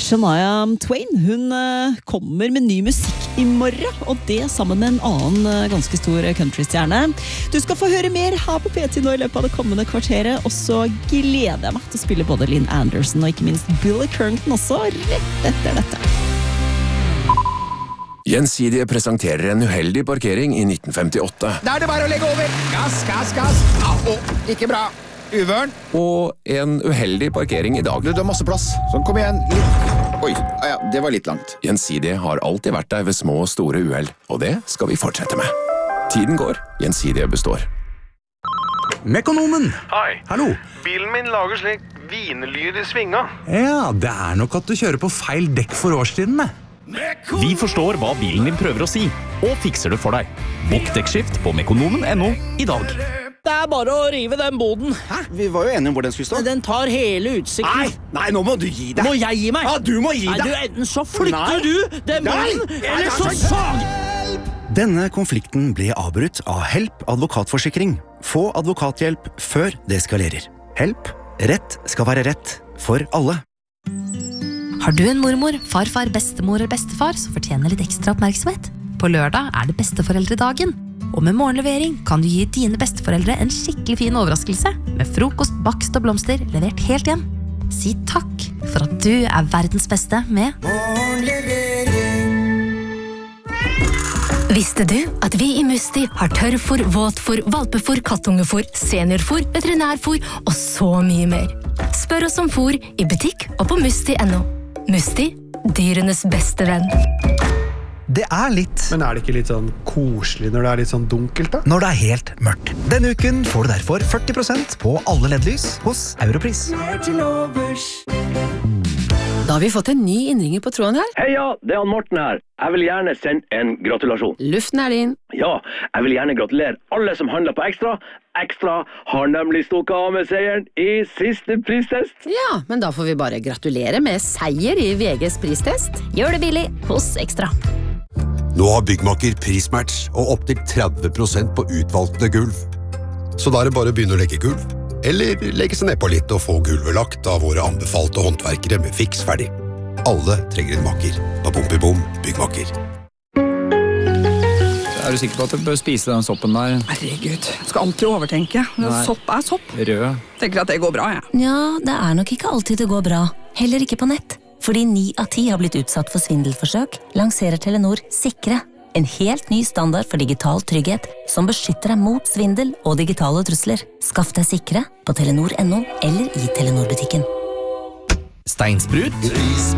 Shania Twain, hun kommer med ny musikk i morgen, og det sammen med en annen ganske stor countrystjerne. Du skal få høre mer her på P10 nå i løpet av det kommende kvarteret, og så gleder jeg meg til å spille både Lynn Anderson og ikke minst Billy Currington også rett etter dette. Gjensidige presenterer en uheldig parkering i 1958. Da er det bare å legge over! Gass, gass, gass! Ikke bra. Uvørn. Og en uheldig parkering i dag. Du har masse plass. Sånn, kom igjen. Litt. Oi, ja, det var litt langt. Gjensidige har alltid vært der ved små og store uheld, og det skal vi fortsette med. Tiden går, Gjensidige består. Mekonomen! Hei. Hallo. Bilen min lager slik vinelyd i svinga. Ja, det er nok at du kjører på feil dekk for årstidene. Vi forstår hva bilen din prøver å si, og fikser det for deg. Bokk dekkskift på mekonomen.no i dag. Det er bare å rive den boden. Hæ? Vi var jo enige om hvor den skulle stå. Den tar hele utsikten. Nei, nå må du gi deg. Må jeg gi meg? Ja, du må gi deg. Nei, du, enten så flytter du den boden, eller så sag! Denne konflikten ble avbrutt av Help advokatforsikring. Få advokathjelp før det eskalerer. Help. Rett skal være rett for alle. Har du en mormor, farfar, bestemor eller bestefar som fortjener litt ekstra oppmerksomhet? På lørdag er det besteforeldredagen. Og med morgenlevering kan du gi dine besteforeldre en skikkelig fin overraskelse med frokost, bakst og blomster levert helt hjem. Si takk for at du er verdens beste med morgenlevering. Visste du at vi i Musti har tørrfôr, våtfôr, valpefôr, kattungefôr, seniorfôr, veterinærfôr og så mye mer? Spør oss om fôr i butikk og på musti.no. Musti, dyrenes beste venn. Det er litt. Men er det ikke litt sånn koselig når det er litt sånn dunkelt da? Når det er helt mørkt. Denne uken får du derfor 40% på alle LED-lys hos Europris. Da har vi fått en ny innringer på tråden her. Heia, det er Morten her. Jeg vil gjerne sende en gratulasjon. Luften er din. Ja, jeg vil gjerne gratulere alle som handler på Ekstra. Ekstra har nemlig stukket av med seieren i siste pristest. Ja, men da får vi bare gratulere med seier i VGs pristest. Gjør det billig hos Ekstra. Nå har Byggmakker prismatch og opp til 30% på utvalgte gulv. Så da er det bare å begynne å legge gulv. Eller legge seg ned på litt og få gulvet lagt av våre anbefalte håndverkere med fiks ferdig. Alle trenger en makker. På Bom Byggmakker. Er du sikker på at du bør spise den soppen der? Herregud, jeg skal alltid overtenke. Sopp er sopp. Rød. Tenker at det går bra, jeg. Ja, det er nok ikke alltid det går bra. Heller ikke på nett. Fordi 9 av 10 har blitt utsatt for svindelforsøk, lanserer Telenor Sikre. En helt ny standard for digital trygghet som beskytter deg mot svindel og digitale trusler. Skaff deg Sikre på telenor.no eller i Telenor-butikken. Steinsprut.